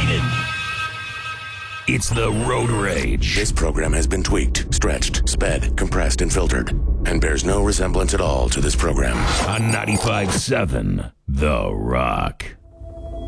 Cannon. It's the Road Rage. This program has been tweaked, stretched, sped, compressed, and filtered, and bears no resemblance at all to this program. On 95.7 The Rock.